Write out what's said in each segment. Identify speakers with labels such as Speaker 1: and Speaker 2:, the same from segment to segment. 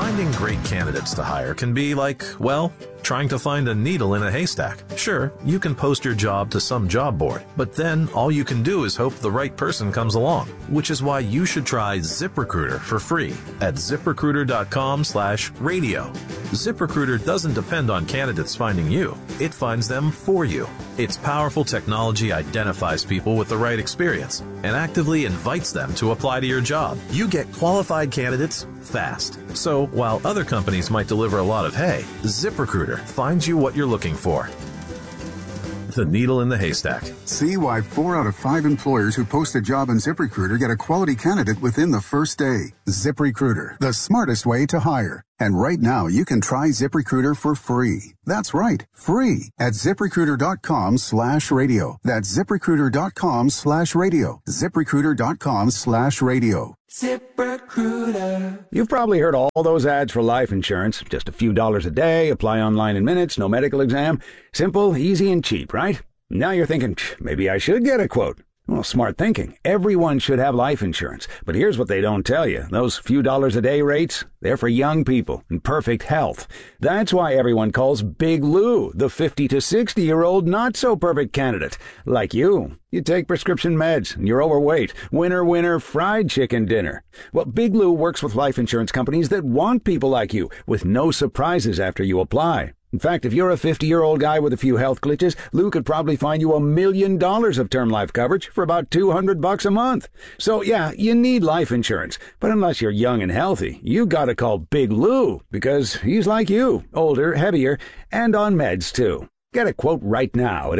Speaker 1: Finding great candidates to hire can be like, well, trying to find a needle in a haystack. Sure, you can post your job to some job board, but then all you can do is hope the right person comes along, which is why you should try ZipRecruiter for free at ZipRecruiter.com/radio. ZipRecruiter doesn't depend on candidates finding you. It finds them for you. Its powerful technology identifies people with the right experience and actively invites them to apply to your job. You get qualified candidates fast. So while other companies might deliver a lot of hay, ZipRecruiter finds you what you're looking for. The needle in the haystack.
Speaker 2: See why 4 out of 5 employers who post a job on ZipRecruiter get a quality candidate within the first day. ZipRecruiter, the smartest way to hire. And right now, you can try ZipRecruiter for free. That's right, free at ZipRecruiter.com/radio. That's ZipRecruiter.com/radio. ZipRecruiter.com/radio.
Speaker 3: ZipRecruiter. You've probably heard all those ads for life insurance. Just a few dollars a day, apply online in minutes, no medical exam. Simple, easy, and cheap, right? Now you're thinking, maybe I should get a quote. Well, smart thinking. Everyone should have life insurance. But here's what they don't tell you. Those few dollars a day rates, they're for young people in perfect health. That's why everyone calls Big Lou the 50 to 60-year-old not-so-perfect candidate. Like you. You take prescription meds, and you're overweight. Winner, winner, fried chicken dinner. Well, Big Lou works with life insurance companies that want people like you, with no surprises after you apply. In fact, if you're a 50-year-old guy with a few health glitches, Lou could probably find you $1 million of term life coverage for about $200 a month. So yeah, you need life insurance. But unless you're young and healthy, you gotta call Big Lou, because he's like you, older, heavier, and on meds too. Get a quote right now at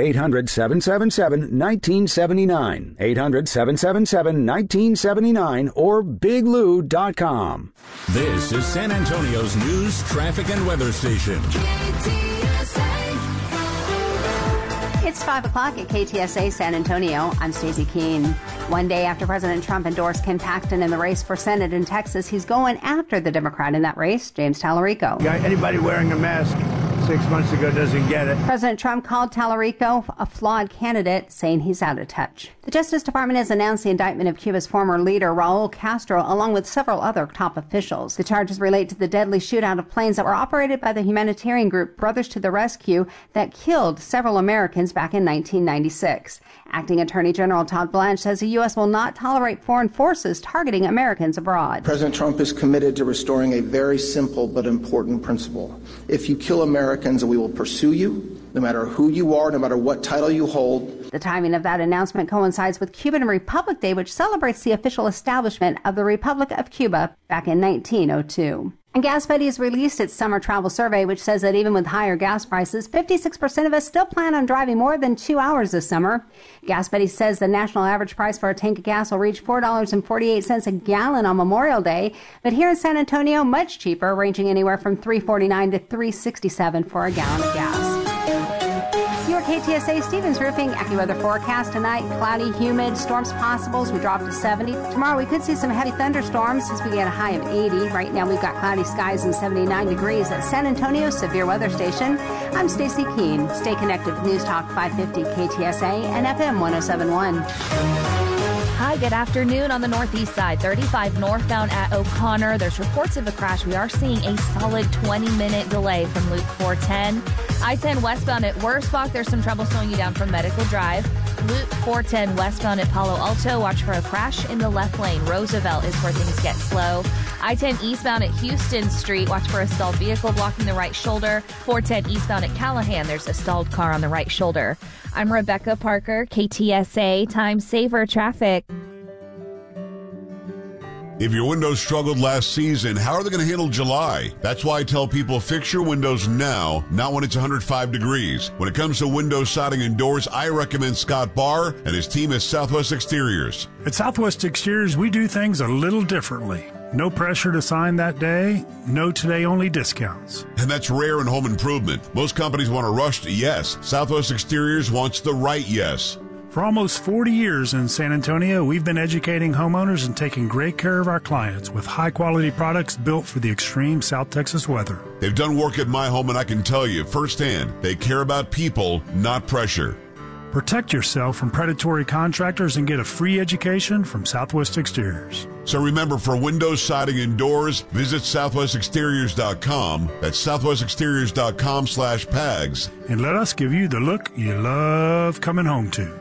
Speaker 3: 800-777-1979, 800-777-1979, or biglou.com.
Speaker 4: This is San Antonio's news, traffic, and weather station.
Speaker 5: It's 5 o'clock at KTSA San Antonio. I'm Stacey Keene. One day after President Trump endorsed Ken Paxton in the race for Senate in Texas, he's going after the Democrat in that race, James Tallarico.
Speaker 6: Anybody wearing a mask 6 months ago doesn't get it.
Speaker 5: President Trump called Tallarico a flawed candidate, saying he's out of touch. The Justice Department has announced the indictment of Cuba's former leader, Raul Castro, along with several other top officials. The charges relate to the deadly shootout of planes that were operated by the humanitarian group Brothers to the Rescue that killed several Americans back in 1996. Acting Attorney General Todd Blanche says the U.S. will not tolerate foreign forces targeting Americans abroad.
Speaker 7: President Trump is committed to restoring a very simple but important principle. If you kill Americans, we will pursue you, no matter who you are, no matter what title you hold.
Speaker 5: The timing of that announcement coincides with Cuban Republic Day, which celebrates the official establishment of the Republic of Cuba back in 1902. And GasBuddy has released its summer travel survey, which says that even with higher gas prices, 56% of us still plan on driving more than 2 hours this summer. GasBuddy says the national average price for a tank of gas will reach $4.48 a gallon on Memorial Day, but here in San Antonio, much cheaper, ranging anywhere from $3.49 to $3.67 for a gallon of gas. Your KTSA Stevens Roofing AccuWeather forecast tonight: cloudy, humid, storms possible as we drop to 70. Tomorrow we could see some heavy thunderstorms as we get a high of 80. Right now we've got cloudy skies and 79 degrees at San Antonio's Severe Weather Station. I'm Stacey Keene. Stay connected with News Talk 550 KTSA and FM 1071.
Speaker 8: Hi, good afternoon. On the northeast side, 35 northbound at O'Connor. There's reports of a crash. We are seeing a solid 20-minute delay from Loop 410. I-10 westbound at Wurzbach. There's some trouble slowing you down from Medical Drive. Loop 410 westbound at Palo Alto. Watch for a crash in the left lane. Roosevelt is where things get slow. I-10 eastbound at Houston Street. Watch for a stalled vehicle blocking the right shoulder. 410 eastbound at Callahan. There's a stalled car on the right shoulder. I'm Rebecca Parker, KTSA Time Saver Traffic.
Speaker 9: If your windows struggled last season, how are they going to handle July? That's why I tell people fix your windows now, not when it's 105 degrees. When it comes to windows, siding, and doors, I recommend Scott Barr and his team at Southwest Exteriors.
Speaker 10: At Southwest Exteriors, we do things a little differently. No pressure to sign that day, no today-only discounts.
Speaker 9: And that's rare in home improvement. Most companies want a rushed yes. Southwest Exteriors wants the right yes.
Speaker 10: For almost 40 years in San Antonio, we've been educating homeowners and taking great care of our clients with high-quality products built for the extreme South Texas weather.
Speaker 9: They've done work at my home, and I can tell you firsthand, they care about people, not pressure.
Speaker 10: Protect yourself from predatory contractors and get a free education from Southwest Exteriors.
Speaker 9: So remember, for windows, siding, and doors, visit southwestexteriors.com. That's southwestexteriors.com/PAGS.
Speaker 10: And let us give you the look you love coming home to.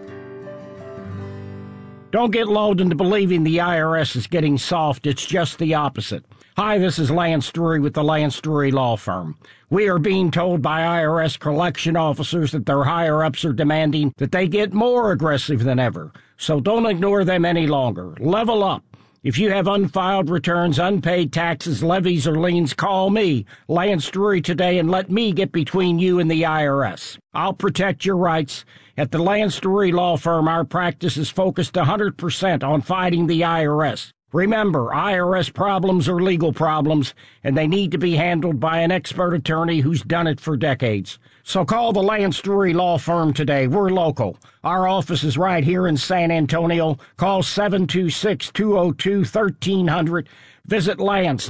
Speaker 11: Don't get lulled into believing the IRS is getting soft. It's just the opposite. Hi, this is Lance Drury with the Lance Drury Law Firm. We are being told by IRS collection officers that their higher-ups are demanding that they get more aggressive than ever. So don't ignore them any longer. Level up. If you have unfiled returns, unpaid taxes, levies, or liens, call me, Lance Drury, today, and let me get between you and the IRS. I'll protect your rights. At the Lance Drury Law Firm, our practice is focused 100% on fighting the IRS. Remember, IRS problems are legal problems, and they need to be handled by an expert attorney who's done it for decades. So call the Lance Drury Law Firm today. We're local. Our office is right here in San Antonio. Call 726-202-1300. Visit Lance,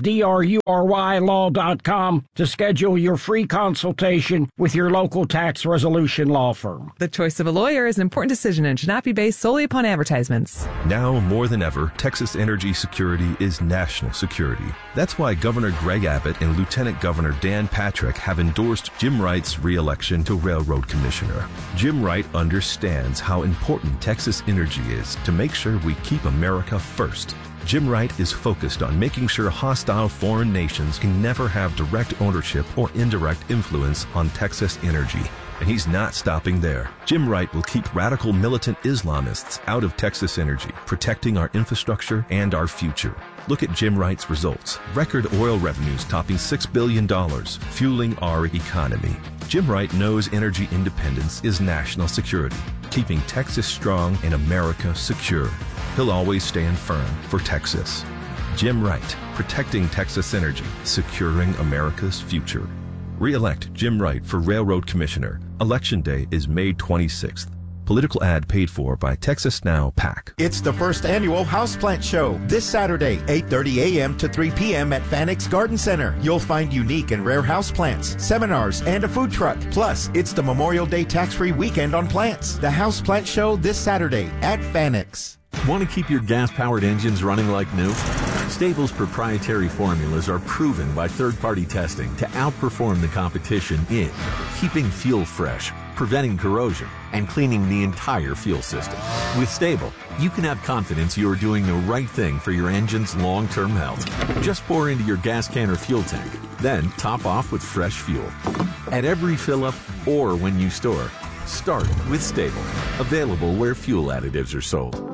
Speaker 11: DRURYlaw.com to schedule your free consultation with your local tax resolution law firm.
Speaker 12: The choice of a lawyer is an important decision and should not be based solely upon advertisements.
Speaker 1: Now more than ever, Texas energy security is national security. That's why Governor Greg Abbott and Lieutenant Governor Dan Patrick have endorsed Jim Wright's re-election to Railroad Commissioner. Jim Wright understands how important Texas energy is to make sure we keep America first. Jim Wright is focused on making sure hostile foreign nations can never have direct ownership or indirect influence on Texas energy. And he's not stopping there. Jim Wright will keep radical militant Islamists out of Texas energy, protecting our infrastructure and our future. Look at Jim Wright's results. Record oil revenues topping $6 billion, fueling our economy. Jim Wright knows energy independence is national security, keeping Texas strong and America secure. He'll always stand firm for Texas. Jim Wright, protecting Texas energy, securing America's future. Re-elect Jim Wright for Railroad Commissioner. Election day is May 26th. Political ad paid for by Texas Now PAC.
Speaker 13: It's the first annual Houseplant Show this Saturday, 8:30 a.m. to 3 p.m. at Fanix Garden Center. You'll find unique and rare houseplants, seminars, and a food truck. Plus, it's the Memorial Day tax-free weekend on plants. The Houseplant Show this Saturday at Fanix.
Speaker 14: Want to keep your gas-powered engines running like new? Stable's proprietary formulas are proven by third-party testing to outperform the competition in keeping fuel fresh, preventing corrosion, and cleaning the entire fuel system. With Stable, you can have confidence you are doing the right thing for your engine's long-term health. Just pour into your gas can or fuel tank, then top off with fresh fuel. At every fill-up or when you store, start with Stable. Available where fuel additives are sold.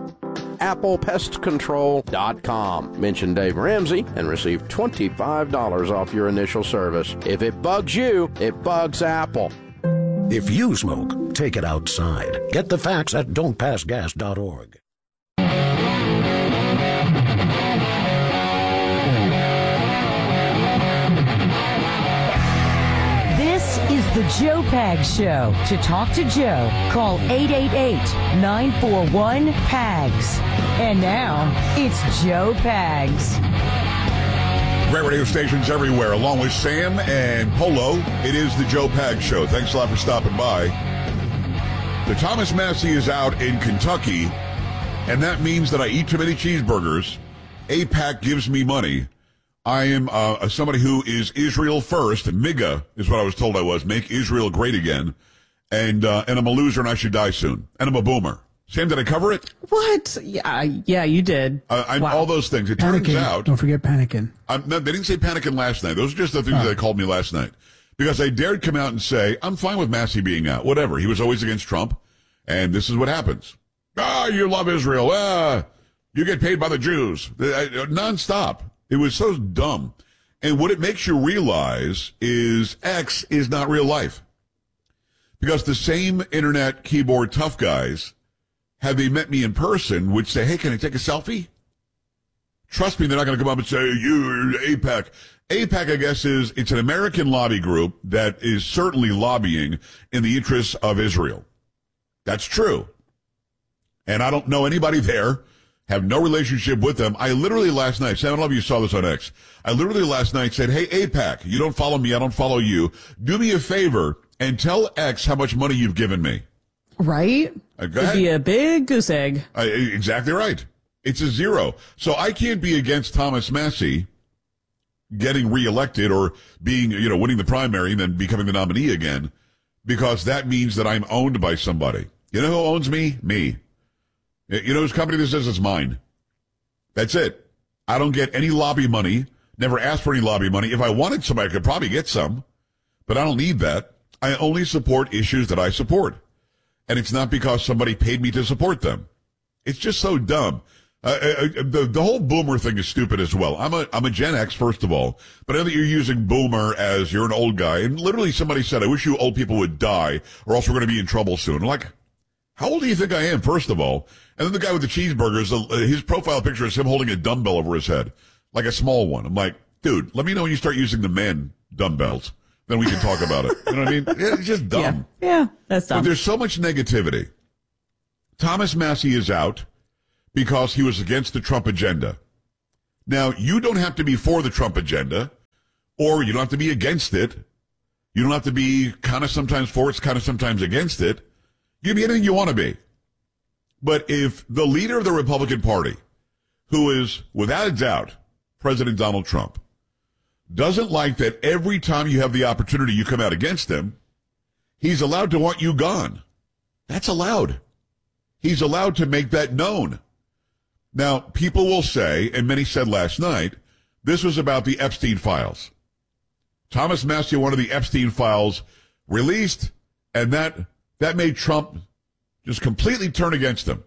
Speaker 15: ApplePestControl.com. Mention Dave Ramsey and receive $25 off your initial service. If it bugs you, it bugs Apple.
Speaker 16: If you smoke, take it outside. Get the facts at don'tpassgas.org.
Speaker 17: This is the Joe Pags Show. To talk to Joe, call 888-941-PAGS. And now, it's Joe Pags.
Speaker 9: Great radio stations everywhere. Along with Sam and Polo, it is the Joe Pags Show. Thanks a lot for stopping by. The Thomas Massey is out in Kentucky, and that means that I eat too many cheeseburgers. AIPAC gives me money. I am somebody who is Israel first. MIGA is what I was told I was. Make Israel great again. And I'm a loser and I should die soon. And I'm a boomer. Sam, did I cover it?
Speaker 12: What? Yeah, you did.
Speaker 9: Wow. All those things. It turns out.
Speaker 18: Don't forget panicking.
Speaker 9: No, they didn't say panicking last night. Those are just the things that they called me last night. Because I dared come out and say, I'm fine with Massey being out. Whatever. He was always against Trump. And this is what happens. You love Israel. You get paid by the Jews. Nonstop. It was so dumb. And what it makes you realize is X is not real life. Because the same internet keyboard tough guys, had they met me in person, would say, hey, can I take a selfie? Trust me, they're not going to come up and say, you're AIPAC. AIPAC, I guess, it's an American lobby group that is certainly lobbying in the interests of Israel. That's true. And I don't know anybody there, have no relationship with them. I literally last night, Sam, I don't know if you saw this on X. I literally last night said, hey, AIPAC, you don't follow me, I don't follow you. Do me a favor and tell X how much money you've given me.
Speaker 18: Right? It'd be a big goose egg.
Speaker 9: Exactly right. It's a zero. So I can't be against Thomas Massie getting reelected or being, winning the primary and then becoming the nominee again, because that means that I'm owned by somebody. You know who owns me? Me. You know whose company this is? It's mine. That's it. I don't get any lobby money. Never asked for any lobby money. If I wanted some, I could probably get some, but I don't need that. I only support issues that I support. And it's not because somebody paid me to support them. It's just so dumb. The whole boomer thing is stupid as well. I'm a Gen X, first of all, but I know that you're using boomer as you're an old guy. And literally somebody said, I wish you old people would die or else we're going to be in trouble soon. I'm like, how old do you think I am, first of all? And then the guy with the cheeseburgers, his profile picture is him holding a dumbbell over his head, like a small one. I'm like, dude, let me know when you start using the man dumbbells. Then we can talk about it. You know what I mean? It's just dumb.
Speaker 18: Yeah, that's dumb.
Speaker 9: But there's so much negativity. Thomas Massie is out because he was against the Trump agenda. Now, you don't have to be for the Trump agenda, or you don't have to be against it. You don't have to be kind of sometimes for it, kind of sometimes against it. You can be anything you want to be. But if the leader of the Republican Party, who is, without a doubt, President Donald Trump, doesn't like that every time you have the opportunity you come out against him, he's allowed to want you gone. That's allowed. He's allowed to make that known. Now, people will say, and many said last night, this was about the Epstein files. Thomas Massie wanted the Epstein files released, and that made Trump just completely turn against him.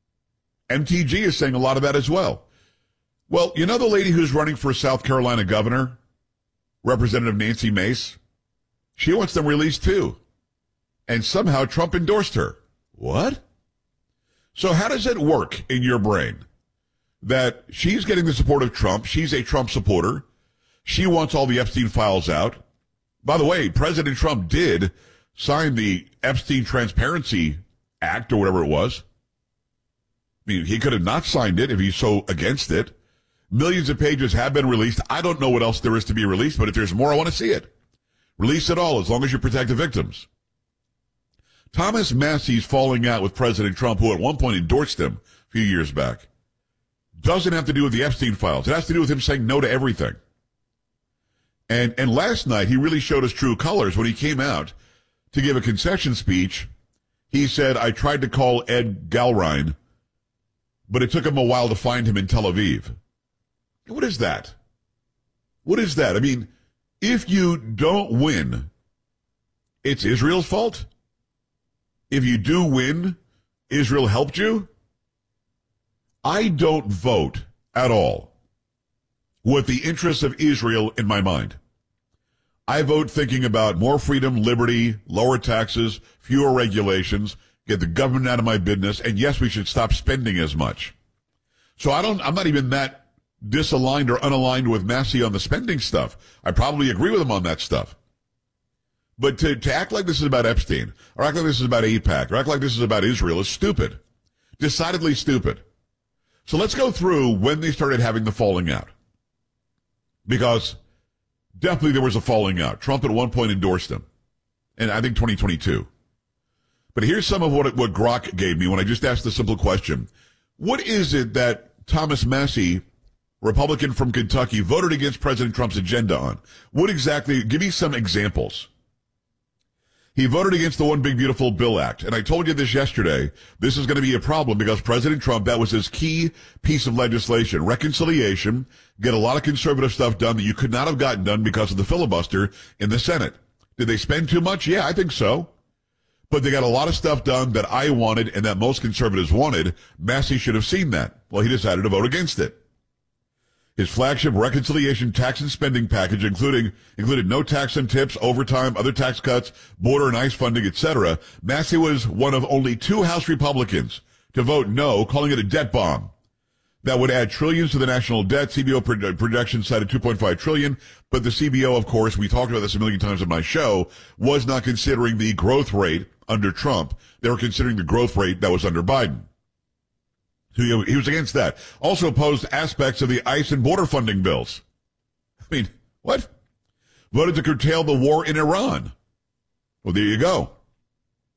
Speaker 9: MTG is saying a lot of that as well. Well, you know the lady who's running for South Carolina governor, Representative Nancy Mace? She wants them released too. And somehow Trump endorsed her. What? So how does it work in your brain that she's getting the support of Trump? She's a Trump supporter. She wants all the Epstein files out. By the way, President Trump did sign the Epstein Transparency Act or whatever it was. I mean, he could have not signed it if he's so against it. Millions of pages have been released. I don't know what else there is to be released, but if there's more, I want to see it. Release it all, as long as you protect the victims. Thomas Massie's falling out with President Trump, who at one point endorsed him a few years back, doesn't have to do with the Epstein files. It has to do with him saying no to everything. And last night, he really showed his true colors when he came out to give a concession speech. He said, I tried to call Ed Galrine, but it took him a while to find him in Tel Aviv. What is that? What is that? I mean, if you don't win, it's Israel's fault? If you do win, Israel helped you? I don't vote at all with the interests of Israel in my mind. I vote thinking about more freedom, liberty, lower taxes, fewer regulations, get the government out of my business, and yes, we should stop spending as much. So I'm not even that disaligned or unaligned with Massie on the spending stuff. I probably agree with him on that stuff. But to act like this is about Epstein, or act like this is about AIPAC, or act like this is about Israel is stupid. Decidedly stupid. So let's go through when they started having the falling out. Because definitely there was a falling out. Trump at one point endorsed him. And I think 2022. But here's some of what Grok gave me when I just asked the simple question. What is it that Thomas Massie, Republican from Kentucky, voted against President Trump's agenda on? What exactly? Give me some examples. He voted against the One Big Beautiful Bill Act. And I told you this yesterday. This is going to be a problem because President Trump, that was his key piece of legislation. Reconciliation, get a lot of conservative stuff done that you could not have gotten done because of the filibuster in the Senate. Did they spend too much? Yeah, I think so. But they got a lot of stuff done that I wanted and that most conservatives wanted. Massie should have seen that. Well, he decided to vote against it. His flagship reconciliation tax and spending package included no tax on tips, overtime, other tax cuts, border and ICE funding, etc. Massie was one of only 2 House Republicans to vote no, calling it a debt bomb that would add trillions to the national debt. CBO projections cited $2.5 trillion, but the CBO, of course, we talked about this a million times on my show, was not considering the growth rate under Trump. They were considering the growth rate that was under Biden. So he was against that. Also opposed aspects of the ICE and border funding bills. I mean, what? Voted to curtail the war in Iran. Well, there you go.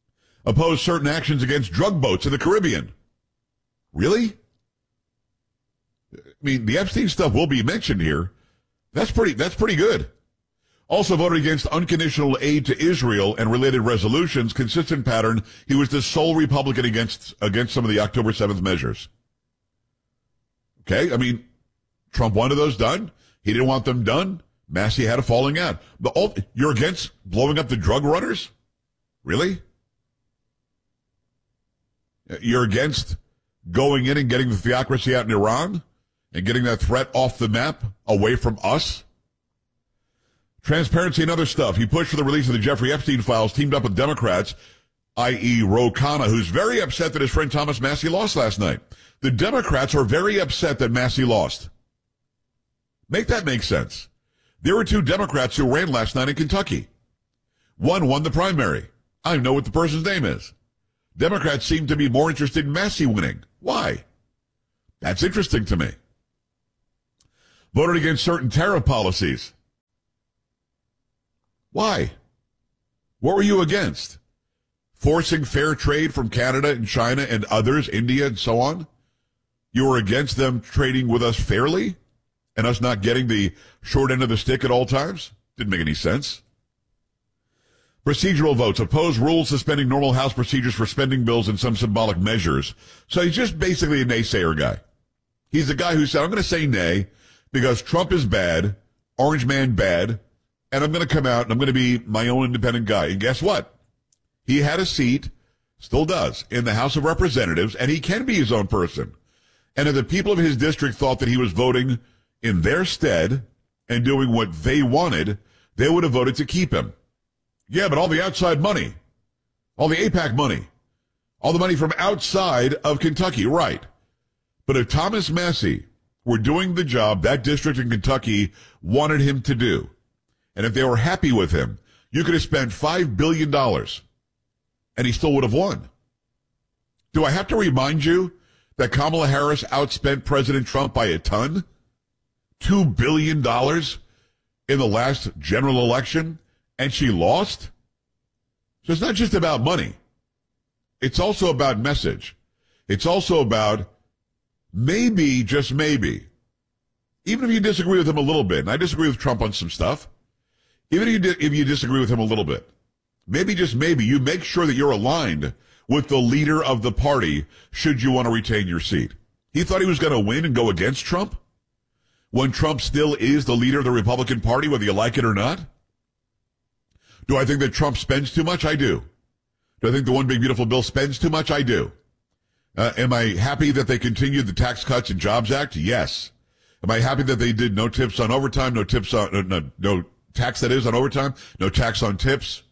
Speaker 9: Oppose certain actions against drug boats in the Caribbean. Really? I mean, the Epstein stuff will be mentioned here. That's pretty good. Also voted against unconditional aid to Israel and related resolutions, consistent pattern. He was the sole Republican against some of the October 7th measures. Okay, I mean, Trump wanted those done. He didn't want them done. Massey had a falling out. You're against blowing up the drug runners? Really? You're against going in and getting the theocracy out in Iran and getting that threat off the map, away from us? Transparency and other stuff. He pushed for the release of the Jeffrey Epstein files, teamed up with Democrats, i.e. Ro Khanna, who's very upset that his friend Thomas Massey lost last night. The Democrats are very upset that Massey lost. Make that make sense. There were 2 Democrats who ran last night in Kentucky. One won the primary. I know what the person's name is. Democrats seem to be more interested in Massey winning. Why? That's interesting to me. Voted against certain tariff policies. Why? What were you against? Forcing fair trade from Canada and China and others, India and so on? You were against them trading with us fairly and us not getting the short end of the stick at all times? Didn't make any sense. Procedural votes. Oppose rules suspending normal House procedures for spending bills and some symbolic measures. So he's just basically a naysayer guy. He's the guy who said, I'm going to say nay because Trump is bad, Orange Man bad, and I'm going to come out and I'm going to be my own independent guy. And guess what? He had a seat, still does, in the House of Representatives, and he can be his own person. And if the people of his district thought that he was voting in their stead and doing what they wanted, they would have voted to keep him. Yeah, but all the outside money, all the AIPAC money, all the money from outside of Kentucky, right. But if Thomas Massey were doing the job that district in Kentucky wanted him to do, and if they were happy with him, you could have spent $5 billion, and he still would have won. Do I have to remind you that Kamala Harris outspent President Trump by a ton? $2 billion in the last general election, and she lost? So it's not just about money. It's also about message. It's also about maybe, just maybe, even if you disagree with him a little bit, and I disagree with Trump on some stuff, even if you disagree with him a little bit, maybe, just maybe, you make sure that you're aligned with the leader of the party should you want to retain your seat. He thought he was going to win and go against Trump when Trump still is the leader of the Republican Party, whether you like it or not. Do I think that Trump spends too much? I do. Do I think the One Big Beautiful Bill spends too much? I do. Am I happy that they continued the Tax Cuts and Jobs Act? Yes. Am I happy that they did no tips on overtime, no tips on, no tax that is on overtime, no tax on tips?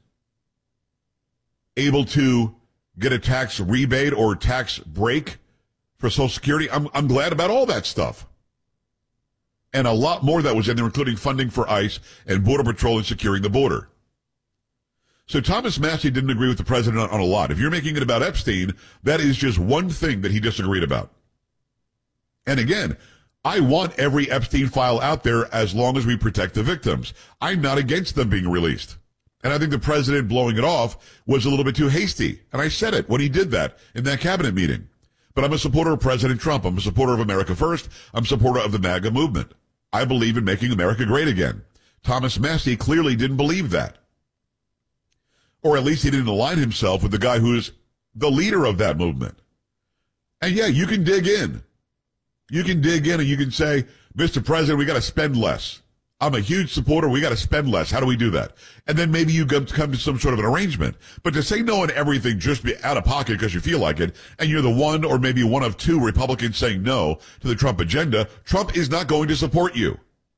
Speaker 9: Able to get a tax rebate or tax break for Social Security? I'm glad about all that stuff. And a lot more that was in there, including funding for ICE and Border Patrol and securing the border. So Thomas Massey didn't agree with the president on a lot. If you're making it about Epstein, that is just one thing that he disagreed about. And again, I want every Epstein file out there as long as we protect the victims. I'm not against them being released. And I think the president blowing it off was a little bit too hasty. And I said it when he did that in that cabinet meeting. But I'm a supporter of President Trump. I'm a supporter of America First. I'm a supporter of the MAGA movement. I believe in making America great again. Thomas Massey clearly didn't believe that. Or at least he didn't align himself with the guy who's the leader of that movement. And yeah, you can dig in. You can dig in and you can say, Mr. President, we got to spend less. I'm a huge supporter. We got to spend less. How do we do that? And then maybe you come to some sort of an arrangement. But to say no on everything, just be out of pocket because you feel like it, and you're the one or maybe one of 2 Republicans saying no to the Trump agenda, Trump is not going to support you.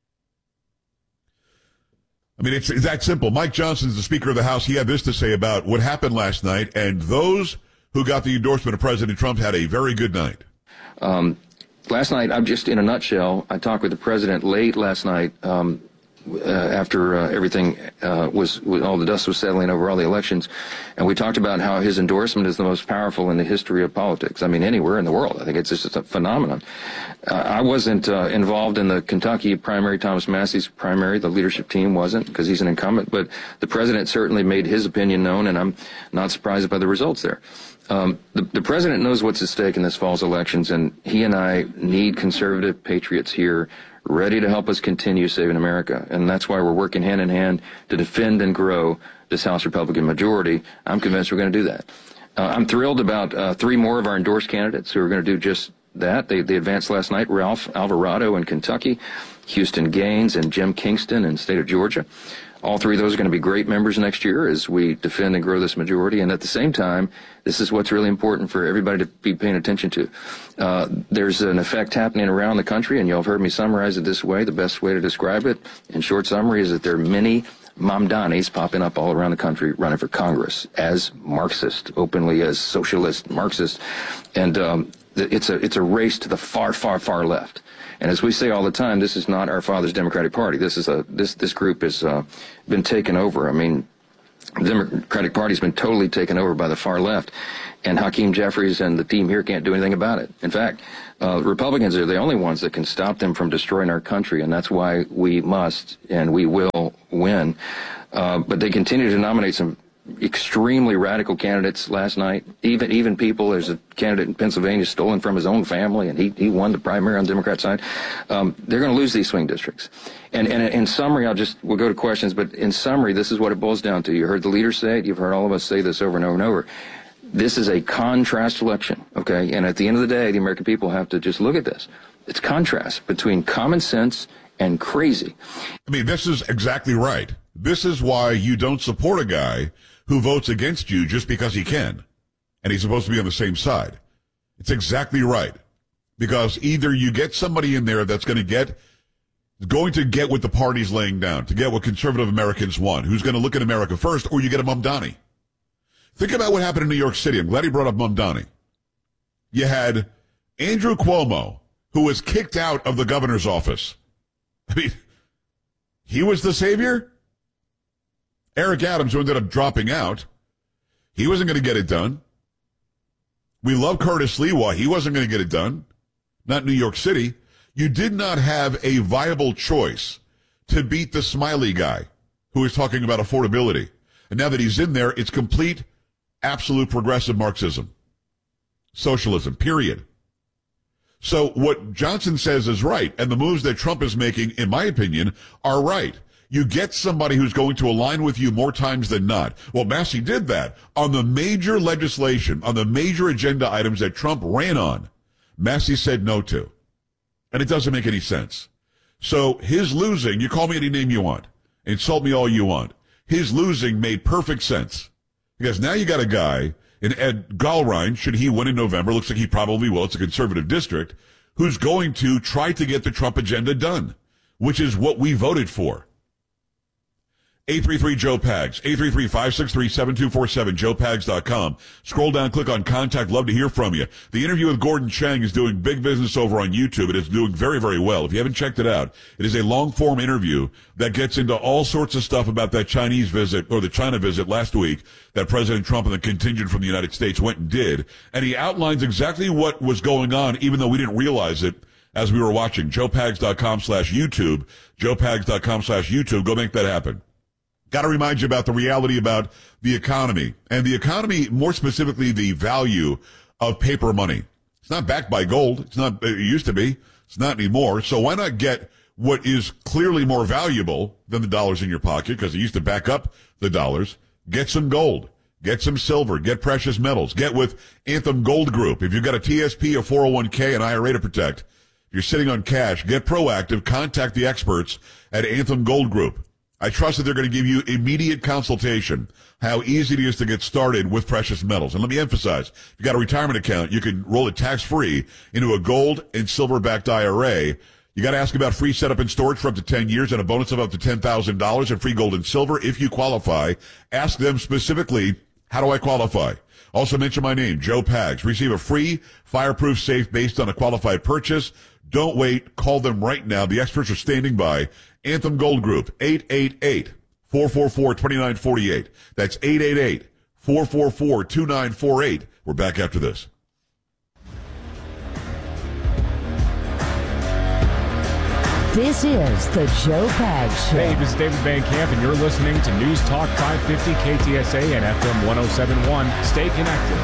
Speaker 9: I mean, it's that simple. Mike Johnson's the Speaker of the House. He had this to say about what happened last night, and those who got the endorsement of President Trump had a very good night.
Speaker 19: Last night, I'm just in a nutshell, I talked with the president late last night. after everything was all the dust was settling over all the elections, and we talked about how his endorsement is the most powerful in the history of politics. I mean, anywhere in the world. I think it's just a phenomenon. I wasn't involved in the Kentucky primary, Thomas Massey's primary. The leadership team wasn't, because he's an incumbent, but the president certainly made his opinion known, and I'm not surprised by the results there. The president knows what's at stake in this fall's elections, and he and I need conservative patriots here ready to help us continue saving America. And that's why we're working hand in hand to defend and grow this House Republican majority. I'm convinced we're going to do that. I'm thrilled about 3 more of our endorsed candidates who are going to do just that. They advanced last night: Ralph Alvarado in Kentucky, Houston Gaines, and Jim Kingston in the state of Georgia. All 3 of those are going to be great members next year as we defend and grow this majority. And at the same time, this is what's really important for everybody to be paying attention to. There's an effect happening around the country, and you'll have heard me summarize it this way. The best way to describe it, in short summary, is that there are many Mamdanis popping up all around the country running for Congress as Marxist, openly as socialist Marxist. And it's a race to the far, far, far left. And as we say all the time, this is not our father's Democratic Party. This group has been taken over. I mean, the Democratic Party's been totally taken over by the far left, and Hakeem Jeffries and the team here can't do anything about it. In fact, Republicans are the only ones that can stop them from destroying our country, and that's why we must and we will win. But they continue to nominate some extremely radical candidates last night. Even people, there's a candidate in Pennsylvania stolen from his own family, and he won the primary on the Democrat side. They're going to lose these swing districts. And in summary, we'll go to questions, but in summary, this is what it boils down to. You heard the leaders say it. You've heard all of us say this over and over and over. This is a contrast election, okay? And at the end of the day, the American people have to just look at this. It's contrast between common sense and crazy.
Speaker 9: I mean, this is exactly right. This is why you don't support a guy who votes against you just because he can, and he's supposed to be on the same side. It's exactly right. Because either you get somebody in there that's going to get what the party's laying down, to get what conservative Americans want, who's going to look at America first, or you get a Mamdani. Think about what happened in New York City. I'm glad he brought up Mamdani. You had Andrew Cuomo, who was kicked out of the governor's office. I mean, he was the savior? Eric Adams, who ended up dropping out, he wasn't going to get it done. We love Curtis Lewa. He wasn't going to get it done. Not New York City. You did not have a viable choice to beat the Smiley guy who is talking about affordability. And now that he's in there, it's complete, absolute progressive Marxism. Socialism, period. So what Johnson says is right, and the moves that Trump is making, in my opinion, are right. You get somebody who's going to align with you more times than not. Well, Massey did that. On the major legislation, on the major agenda items that Trump ran on, Massey said no to. And it doesn't make any sense. So his losing, you call me any name you want, insult me all you want, his losing made perfect sense. Because now you got a guy in Ed Gallrein, should he win in November, looks like he probably will, it's a conservative district, who's going to try to get the Trump agenda done, which is what we voted for. 833-JOE-PAGS, 833-563-7247, joepags.com. Scroll down, click on contact. Love to hear from you. The interview with Gordon Chang is doing big business over on YouTube. It is doing very, very well. If you haven't checked it out, it is a long-form interview that gets into all sorts of stuff about that Chinese visit, or the China visit last week that President Trump and the contingent from the United States went and did. And he outlines exactly what was going on, even though we didn't realize it as we were watching. joepags.com/YouTube, joepags.com/YouTube. Go make that happen. Got to remind you about the reality about the economy. And the economy, more specifically, the value of paper money. It's not backed by gold. It's not, it used to be. It's not anymore. So why not get what is clearly more valuable than the dollars in your pocket, because it used to back up the dollars? Get some gold. Get some silver. Get precious metals. Get with Anthem Gold Group. If you've got a TSP, a 401k, an IRA to protect, if you're sitting on cash, get proactive. Contact the experts at Anthem Gold Group. I trust that they're going to give you immediate consultation, how easy it is to get started with precious metals. And let me emphasize, if you've got a retirement account, you can roll it tax-free into a gold and silver-backed IRA. You got to ask about free setup and storage for up to 10 years and a bonus of up to $10,000 and free gold and silver if you qualify. Ask them specifically, how do I qualify? Also mention my name, Joe Pags. Receive a free fireproof safe based on a qualified purchase. Don't wait. Call them right now. The experts are standing by. Anthem Gold Group, 888-444-2948. That's 888-444-2948. We're back after this.
Speaker 17: This is the Joe Pags Show.
Speaker 20: Hey, this is David Van Camp, and you're listening to News Talk 550 KTSA and FM 1071. Stay connected.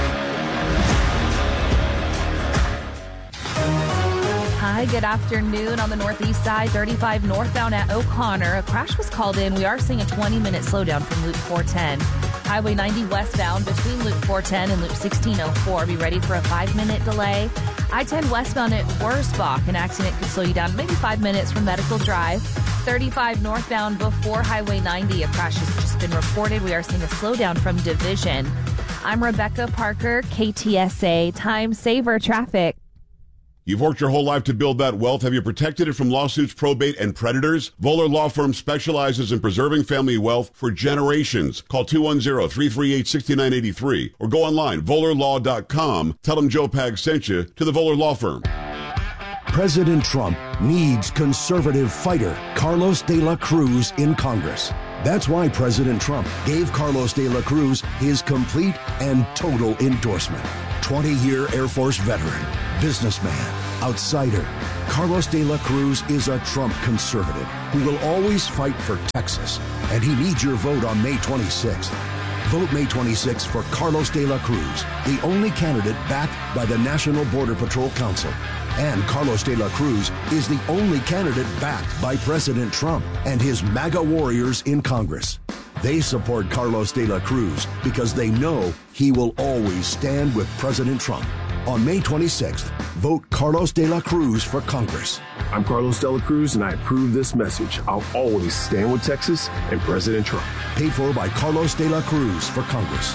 Speaker 8: Hi, good afternoon on the northeast side, 35 northbound at O'Connor. A crash was called in. We are seeing a 20-minute slowdown from Loop 410. Highway 90 westbound between Loop 410 and Loop 1604. Be ready for a 5-minute delay. I-10 westbound at Wurzbach. An accident could slow you down maybe 5 minutes from Medical Drive. 35 northbound before Highway 90. A crash has just been reported. We are seeing a slowdown from Division. I'm Rebecca Parker, KTSA Time Saver Traffic.
Speaker 9: You've worked your whole life to build that wealth. Have you protected it from lawsuits, probate, and predators? Voller Law Firm specializes in preserving family wealth for generations. Call 210-338-6983 or go online, vollerlaw.com. Tell them Joe Pags sent you to the Voller Law Firm.
Speaker 16: President Trump needs conservative fighter Carlos de la Cruz in Congress. That's why President Trump gave Carlos de la Cruz his complete and total endorsement. 20-year Air Force veteran, businessman, outsider. Carlos de la Cruz is a Trump conservative who will always fight for Texas, and he needs your vote on May 26th. Vote May 26th for Carlos de la Cruz, the only candidate backed by the National Border Patrol Council. And Carlos de la Cruz is the only candidate backed by President Trump and his MAGA warriors in Congress. They support Carlos de la Cruz because they know he will always stand with President Trump. On May 26th, vote Carlos de la Cruz for Congress.
Speaker 21: I'm Carlos de la Cruz, and I approve this message. I'll always stand with Texas and President Trump.
Speaker 16: Paid for by Carlos de la Cruz for Congress.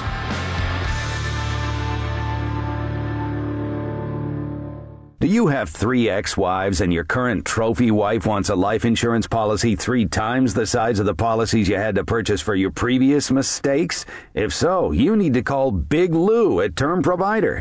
Speaker 3: Do you have 3 ex-wives and your current trophy wife wants a life insurance policy 3 times the size of the policies you had to purchase for your previous mistakes? If so, you need to call Big Lou at Term Provider,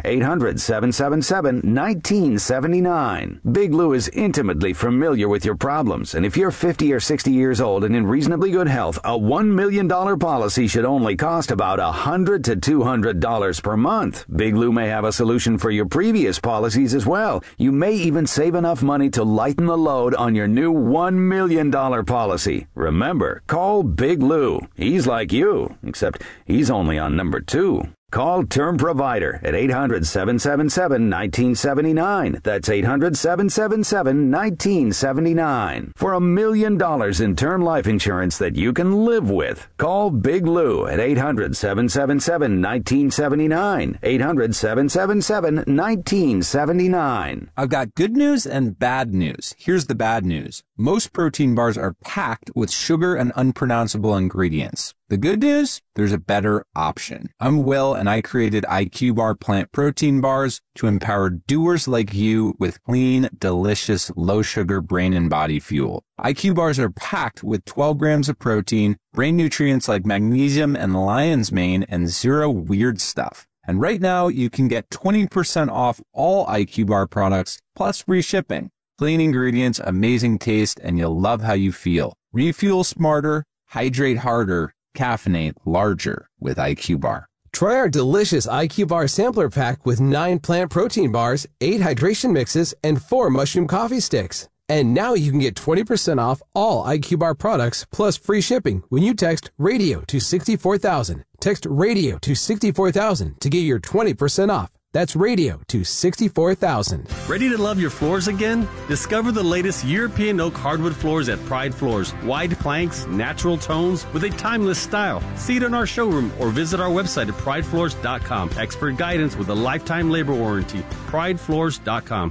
Speaker 3: 800-777-1979. Big Lou is intimately familiar with your problems, and if you're 50 or 60 years old and in reasonably good health, a $1 million policy should only cost about $100 to $200 per month. Big Lou may have a solution for your previous policies as well. You may even save enough money to lighten the load on your new $1 million policy. Remember, call Big Lou. He's like you, except he's only on number 2. Call Term Provider at 800-777-1979. That's 800-777-1979. For $1 million in term life insurance that you can live with. Call Big Lou at 800-777-1979. 800-777-1979.
Speaker 22: I've got good news and bad news. Here's the bad news. Most protein bars are packed with sugar and unpronounceable ingredients. The good news? There's a better option. I'm Will, and I created IQ Bar plant protein bars to empower doers like you with clean, delicious, low-sugar brain and body fuel. IQ bars are packed with 12 grams of protein, brain nutrients like magnesium and lion's mane, and 0 weird stuff. And right now, you can get 20% off all IQ Bar products, plus free shipping. Clean ingredients, amazing taste, and you'll love how you feel. Refuel smarter, hydrate harder, caffeinate larger with IQ Bar.
Speaker 23: Try our delicious IQ Bar sampler pack with 9 plant protein bars, 8 hydration mixes, and 4 mushroom coffee sticks. And now you can get 20% off all IQ Bar products plus free shipping when you text RADIO to 64,000. Text RADIO to 64,000 to get your 20% off. That's radio to 64,000.
Speaker 24: Ready to love your floors again? Discover the latest European oak hardwood floors at Pride Floors. Wide planks, natural tones with a timeless style. See it in our showroom or visit our website at pridefloors.com. Expert guidance with a lifetime labor warranty. pridefloors.com.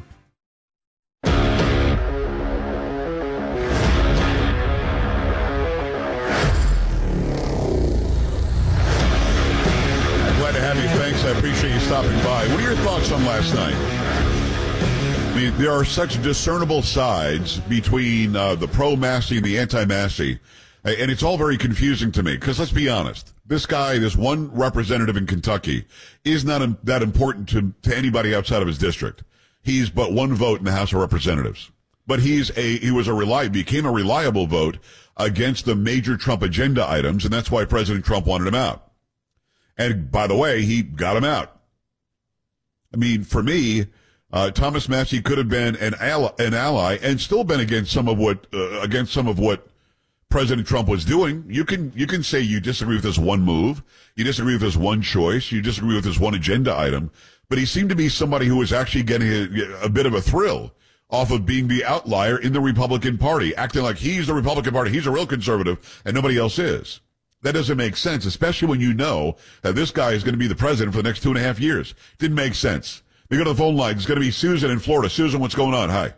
Speaker 9: Thanks. I appreciate you stopping by. What are your thoughts on last night? I mean, there are such discernible sides between the pro-Massey and the anti-Massey, and it's all very confusing to me, because let's be honest. This guy, this one representative in Kentucky, is not that important to anybody outside of his district. He's but one vote in the House of Representatives. But became a reliable vote against the major Trump agenda items, and that's why President Trump wanted him out. And by the way, he got him out. I mean, for me, Thomas Massie could have been an ally and still been against some of what President Trump was doing. You can say you disagree with this one move, you disagree with this one choice, you disagree with this one agenda item, but he seemed to be somebody who was actually getting a bit of a thrill off of being the outlier in the Republican Party, acting like he's the Republican Party, he's a real conservative, and nobody else is. That doesn't make sense, especially when you know that this guy is going to be the president for the next 2.5 years. Didn't make sense. We go to the phone line. It's going to be Susan in Florida. Susan, what's going on? Hi.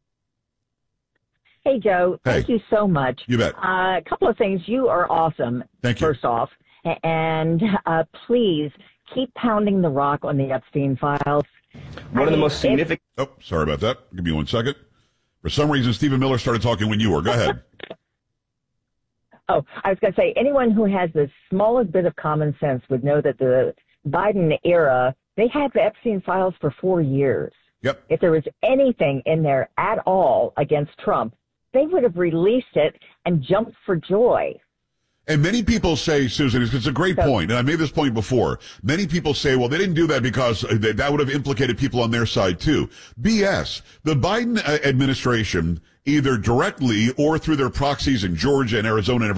Speaker 2: Hey, Joe. Thank you so much.
Speaker 9: You bet.
Speaker 2: A couple of things. You are awesome.
Speaker 9: Thank you.
Speaker 2: First off. And please keep pounding the rock on the Epstein files.
Speaker 9: One of the most significant... Oh, sorry about that. Give me 1 second. For some reason, Stephen Miller started talking when you were. Go ahead.
Speaker 2: Oh, I was going to say, anyone who has the smallest bit of common sense would know that the Biden era, they had the Epstein files for 4 years.
Speaker 9: Yep.
Speaker 2: If there was anything in there at all against Trump, they would have released it and jumped for joy.
Speaker 9: And many people say, Susan, it's a great point, and I made this point before. Many people say, well, they didn't do that because that would have implicated people on their side, too. BS. The Biden administration, either directly or through their proxies in Georgia and Arizona and